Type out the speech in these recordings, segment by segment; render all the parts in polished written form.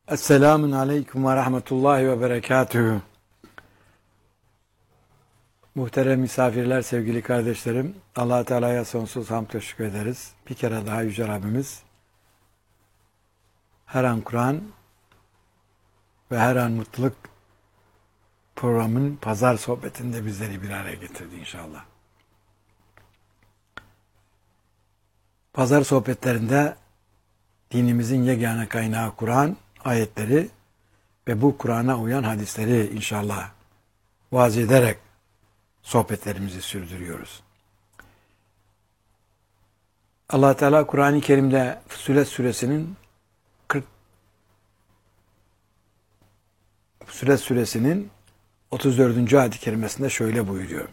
Esselamun Aleyküm ve Rahmetullahi ve Berekatühü. Muhterem misafirler, sevgili kardeşlerim, Allah-u Teala'ya sonsuz hamd teşekkür ederiz. Bir kere daha Yüce Rabbimiz her an Kur'an ve her an mutluluk programının pazar sohbetinde bizleri bir araya getirdi inşallah. Pazar sohbetlerinde dinimizin yegane kaynağı Kur'an ayetleri ve bu Kur'an'a uyan hadisleri inşallah vaaz ederek sohbetlerimizi sürdürüyoruz. Allah Teala Kur'an-ı Kerim'de Fussilet suresinin 34. ayet-i kerimesinde şöyle buyuruyor.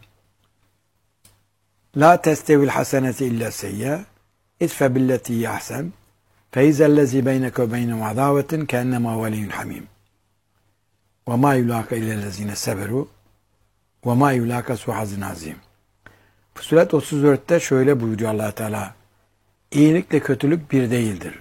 La testevil haseneti illa seyye idfe billeti yahsen feyzellezi beyneke ve beynem adavetin keennema veliyyun hamim ve ma yulaka illellezine seberu ve ma yulaka suhazin azim. Fussilet 34'te şöyle buyuruyor Allah Teala. İyilikle kötülük bir değildir.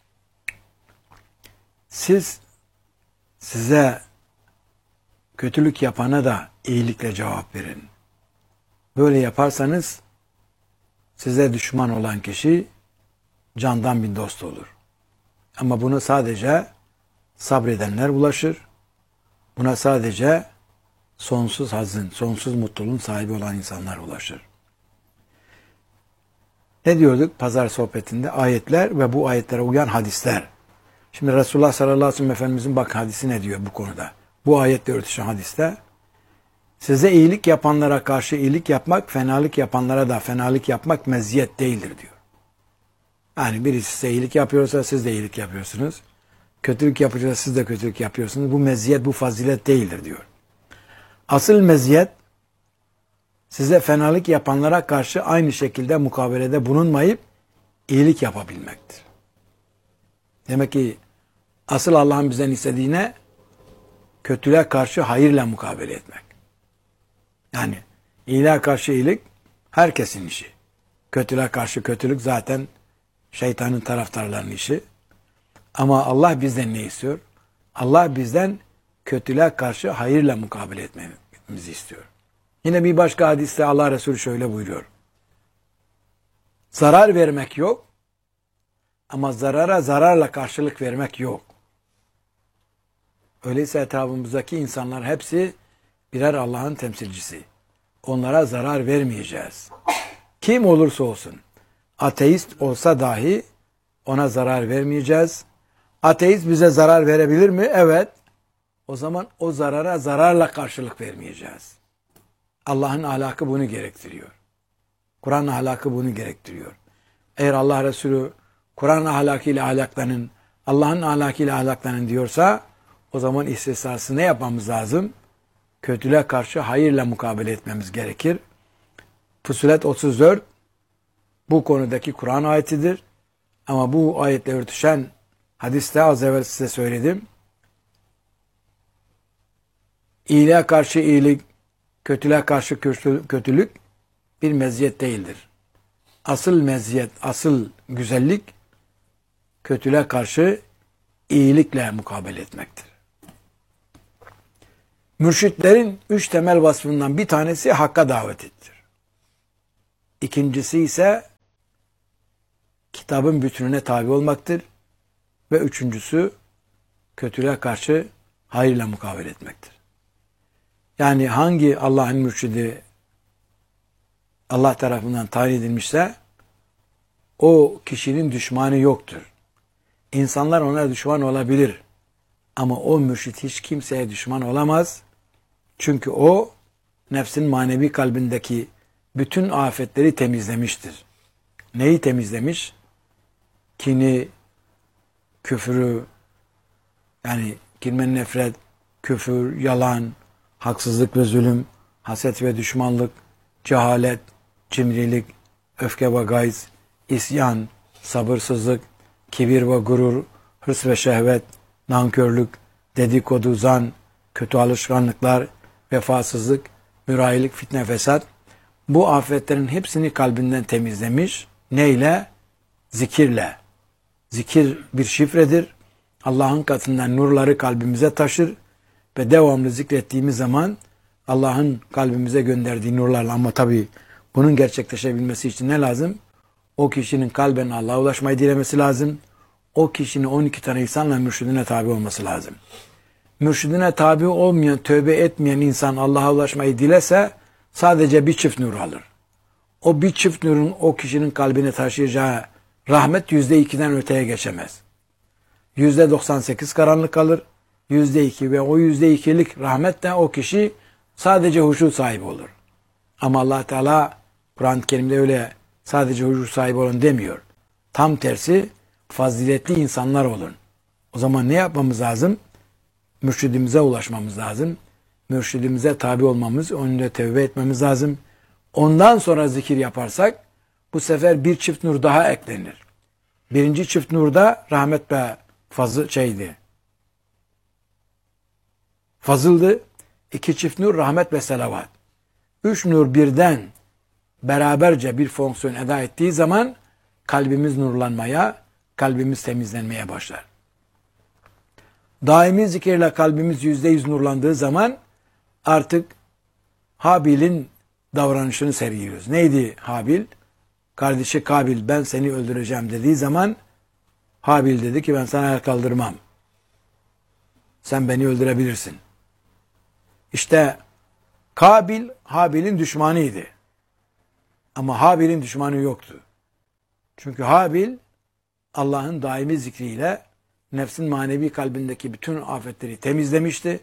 Size kötülük yapana da iyilikle cevap verin. Böyle yaparsanız size düşman olan kişi candan bir dost olur. Ama buna sadece sabredenler ulaşır. Buna sadece sonsuz hazın, sonsuz mutluluğun sahibi olan insanlar ulaşır. Ne diyorduk pazar sohbetinde? Ayetler ve bu ayetlere uyan hadisler. Şimdi Resulullah sallallahu aleyhi ve sellem Efendimizin bak hadisi ne diyor bu konuda? Bu ayetle örtüşen hadiste size iyilik yapanlara karşı iyilik yapmak, fenalık yapanlara da fenalık yapmak meziyet değildir diyor. Yani birisi size iyilik yapıyorsa siz de iyilik yapıyorsunuz. Kötülük yapıyorsa siz de kötülük yapıyorsunuz. Bu meziyet, bu fazilet değildir diyor. Asıl meziyet size fenalık yapanlara karşı aynı şekilde mukabelede bulunmayıp iyilik yapabilmektir. Demek ki asıl Allah'ın bizden istediğine kötülüğe karşı hayırla mukabele etmek. Yani iyiliğe karşı iyilik herkesin işi. Kötülüğe karşı kötülük zaten şeytanın taraftarlarının işi. Ama Allah bizden ne istiyor? Allah bizden kötülüğe karşı hayırla mukabele etmemizi istiyor. Yine bir başka hadiste Allah Resulü şöyle buyuruyor. Zarar vermek yok ama zarara zararla karşılık vermek yok. Öyleyse etrafımızdaki insanlar hepsi birer Allah'ın temsilcisi. Onlara zarar vermeyeceğiz. Kim olursa olsun, ateist olsa dahi ona zarar vermeyeceğiz. Ateist bize zarar verebilir mi? Evet. O zaman o zarara zararla karşılık vermeyeceğiz. Allah'ın ahlakı bunu gerektiriyor. Kur'an ahlakı bunu gerektiriyor. Eğer Allah Resulü Kur'an ahlakıyla ahlaklanın, Allah'ın ahlakıyla ahlaklanın diyorsa o zaman istisnası ne yapmamız lazım? Kötülüğe karşı hayırla mukabele etmemiz gerekir. Fussilet 34 bu konudaki Kur'an ayetidir. Ama bu ayetle örtüşen hadiste az evvel size söyledim. İyiliğe karşı iyilik, kötülüğe karşı kötülük bir meziyet değildir. Asıl meziyet, asıl güzellik kötülüğe karşı iyilikle mukabele etmektir. Mürşitlerin 3 temel vasfından bir tanesi hakka davet ettir. İkincisi ise kitabın bütününe tabi olmaktır. Ve üçüncüsü kötülüğe karşı hayırla mukabele etmektir. Yani hangi Allah'ın mürşidi Allah tarafından tayin edilmişse o kişinin düşmanı yoktur. İnsanlar ona düşman olabilir. Ama o mürşit hiç kimseye düşman olamaz. Çünkü o nefsin manevi kalbindeki bütün afetleri temizlemiştir. Neyi temizlemiş? Kini, küfrü, yani kin ve nefret, küfür, yalan, haksızlık ve zulüm, haset ve düşmanlık, cehalet, cimrilik, öfke ve gayz, isyan, sabırsızlık, kibir ve gurur, hırs ve şehvet, nankörlük, dedikodu, zan, kötü alışkanlıklar, vefasızlık, mürayilik, fitne, fesat. Bu afetlerin hepsini kalbinden temizlemiş. Neyle? Zikirle. Zikir bir şifredir. Allah'ın katından nurları kalbimize taşır ve devamlı zikrettiğimiz zaman Allah'ın kalbimize gönderdiği nurlarla, ama tabii bunun gerçekleşebilmesi için ne lazım? O kişinin kalben Allah'a ulaşmayı dilemesi lazım. O kişinin 12 tane insanla mürşidine tabi olması lazım. Mürşidine tabi olmayan, tövbe etmeyen insan Allah'a ulaşmayı dilese sadece bir çift nur alır. O bir çift nurun o kişinin kalbine taşıyacağı rahmet %2'den öteye geçemez. %98 karanlık kalır. %2 ve o %2'lik rahmetle o kişi sadece huşu sahibi olur. Ama Allah Teala Kur'an-ı Kerim'de öyle sadece huşu sahibi olun demiyor. Tam tersi faziletli insanlar olun. O zaman ne yapmamız lazım? Mürşidimize ulaşmamız lazım. Mürşidimize tabi olmamız, önünde tevbe etmemiz lazım. Ondan sonra zikir yaparsak bu sefer bir çift nur daha eklenir. Birinci çift nurda rahmet ve fazıldı. 2 çift nur rahmet ve selavat. 3 nur birden beraberce bir fonksiyon eda ettiği zaman kalbimiz nurlanmaya, kalbimiz temizlenmeye başlar. Daimi zikirle kalbimiz %100 nurlandığı zaman artık Habil'in davranışını sergiliyoruz. Neydi Habil? Kardeşi Kabil, ben seni öldüreceğim dediği zaman Habil dedi ki ben sana el kaldırmam. Sen beni öldürebilirsin. İşte Kabil Habil'in düşmanıydı. Ama Habil'in düşmanı yoktu. Çünkü Habil Allah'ın daimi zikriyle nefsin manevi kalbindeki bütün afetleri temizlemişti.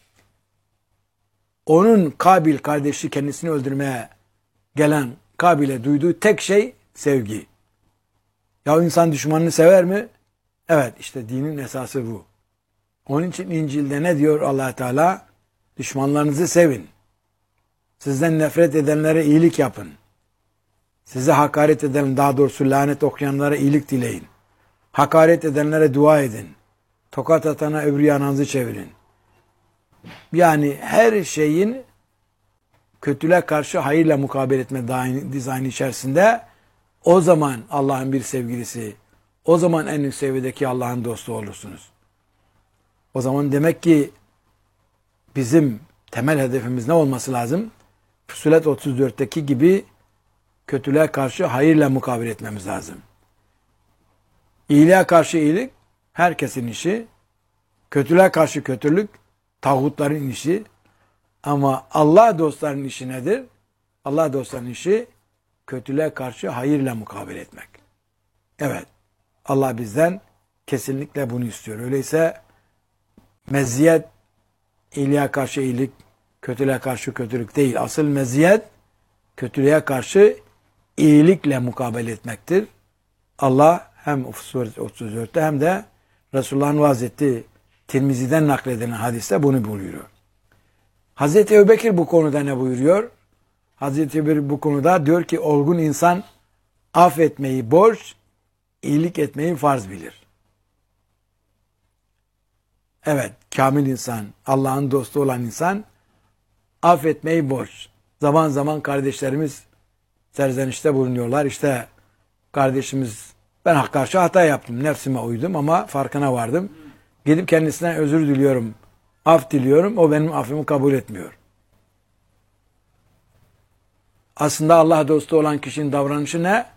Onun Kabil kardeşi kendisini öldürmeye gelen Kabil'e duyduğu tek şey sevgi. Ya insan düşmanını sever mi? Evet, işte dinin esası bu. Onun için İncil'de ne diyor Allah Teala? Düşmanlarınızı sevin. Sizden nefret edenlere iyilik yapın. Size hakaret eden, daha doğrusu lanet okuyanlara iyilik dileyin. Hakaret edenlere dua edin. Tokat atana öbür yanınızı çevirin. Yani her şeyin kötülüğe karşı hayırla mukabele etme dizaynı içerisinde o zaman Allah'ın bir sevgilisi, o zaman en üst seviyedeki Allah'ın dostu olursunuz. O zaman demek ki bizim temel hedefimiz ne olması lazım? Fussilet 34'teki gibi kötülüğe karşı hayırla mukabele etmemiz lazım. İyiliğe karşı iyilik herkesin işi, kötülüğe karşı kötülük tağutların işi, ama Allah dostlarının işi nedir? Allah dostlarının işi kötülüğe karşı hayırla mukabele etmek. Evet, Allah bizden kesinlikle bunu istiyor. Öyleyse meziyet iyiliğe karşı iyilik, kötülüğe karşı kötülük değil. Asıl meziyet kötülüğe karşı iyilikle mukabele etmektir. Allah hem Fussilet 34'te hem de Resulullah'ın vaaz ettiği Tirmizi'den nakledilen hadiste bunu buyuruyor. Hazreti Ebubekir bu konuda ne buyuruyor? Hazreti Ebubekir bu konuda diyor ki olgun insan affetmeyi borç, iyilik etmeyi farz bilir. Evet, kamil insan, Allah'ın dostu olan insan affetmeyi borç. Zaman zaman kardeşlerimiz serzenişte bulunuyorlar. İşte kardeşimiz ben karşı hata yaptım, nefsime uydum ama farkına vardım. Gidip kendisinden özür diliyorum, af diliyorum, o benim affımı kabul etmiyor. Aslında Allah dostu olan kişinin davranışı ne?